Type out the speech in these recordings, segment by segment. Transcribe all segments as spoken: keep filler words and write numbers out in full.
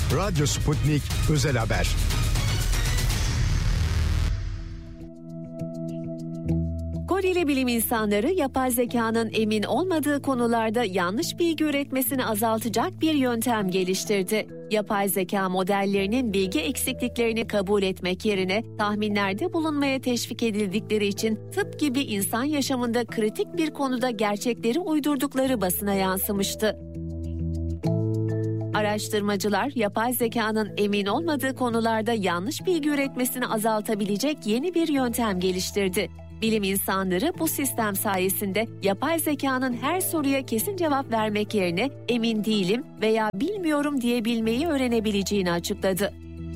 Radyo Sputnik Özel Haber. Koreli bilim insanları yapay zekanın emin olmadığı konularda yanlış bilgi üretmesini azaltacak bir yöntem geliştirdi. Yapay zeka modellerinin bilgi eksikliklerini kabul etmek yerine tahminlerde bulunmaya teşvik edildikleri için tıp gibi insan yaşamında kritik bir konuda gerçekleri uydurdukları basına yansımıştı. Araştırmacılar, yapay zekanın emin olmadığı konularda yanlış bilgi üretmesini azaltabilecek yeni bir yöntem geliştirdi. Bilim insanları bu sistem sayesinde yapay zekanın her soruya kesin cevap vermek yerine emin değilim veya bilmiyorum diyebilmeyi öğrenebileceğini açıkladı.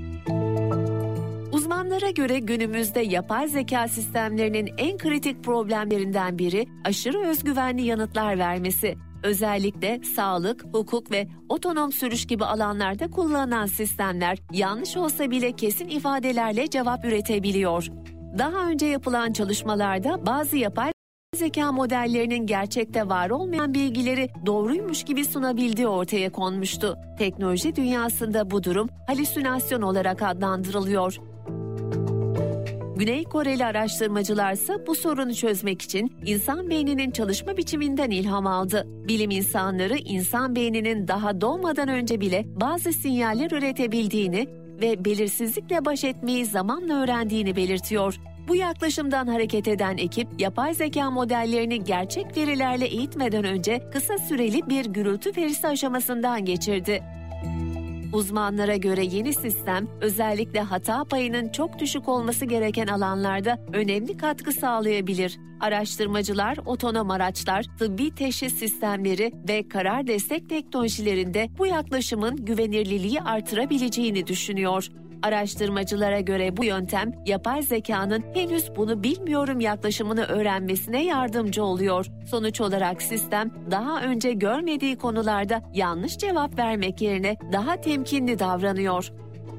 Uzmanlara göre günümüzde yapay zeka sistemlerinin en kritik problemlerinden biri aşırı özgüvenli yanıtlar vermesi. Özellikle sağlık, hukuk ve otonom sürüş gibi alanlarda kullanılan sistemler yanlış olsa bile kesin ifadelerle cevap üretebiliyor. Daha önce yapılan çalışmalarda bazı yapay zeka modellerinin gerçekte var olmayan bilgileri doğruymuş gibi sunabildiği ortaya konmuştu. Teknoloji dünyasında bu durum halüsinasyon olarak adlandırılıyor. Güney Koreli araştırmacılarsa bu sorunu çözmek için insan beyninin çalışma biçiminden ilham aldı. Bilim insanları insan beyninin daha doğmadan önce bile bazı sinyaller üretebildiğini ve belirsizlikle baş etmeyi zamanla öğrendiğini belirtiyor. Bu yaklaşımdan hareket eden ekip, yapay zeka modellerini gerçek verilerle eğitmeden önce kısa süreli bir gürültü verisi aşamasından geçirdi. Uzmanlara göre yeni sistem, özellikle hata payının çok düşük olması gereken alanlarda önemli katkı sağlayabilir. Araştırmacılar, otonom araçlar, tıbbi teşhis sistemleri ve karar destek teknolojilerinde bu yaklaşımın güvenilirliği artırabileceğini düşünüyor. Araştırmacılara göre bu yöntem, yapay zekanın henüz bunu bilmiyorum yaklaşımını öğrenmesine yardımcı oluyor. Sonuç olarak sistem, daha önce görmediği konularda yanlış cevap vermek yerine daha temkinli davranıyor.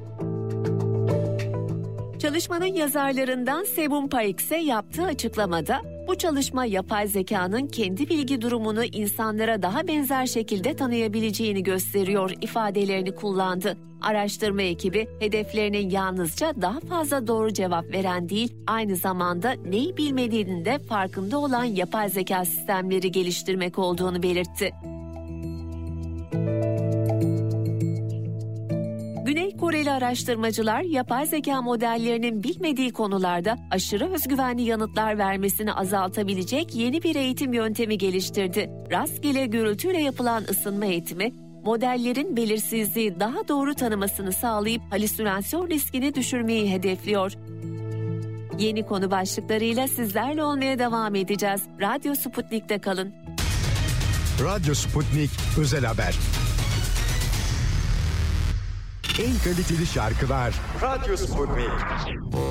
Çalışmanın yazarlarından Sebum Parikse yaptığı açıklamada, bu çalışma yapay zekanın kendi bilgi durumunu insanlara daha benzer şekilde tanıyabileceğini gösteriyor ifadelerini kullandı. Araştırma ekibi hedeflerinin yalnızca daha fazla doğru cevap veren değil, aynı zamanda neyi bilmediğinin de farkında olan yapay zeka sistemleri geliştirmek olduğunu belirtti. Güney Koreli araştırmacılar, yapay zeka modellerinin bilmediği konularda aşırı özgüvenli yanıtlar vermesini azaltabilecek yeni bir eğitim yöntemi geliştirdi. Rastgele gürültüyle yapılan ısınma eğitimi, modellerin belirsizliği daha doğru tanımasını sağlayıp halüsinasyon riskini düşürmeyi hedefliyor. Yeni konu başlıklarıyla sizlerle olmaya devam edeceğiz. Radyo Sputnik'te kalın. Radyo Sputnik Özel Haber. En kaliteli şarkılar Radyo Sputnik.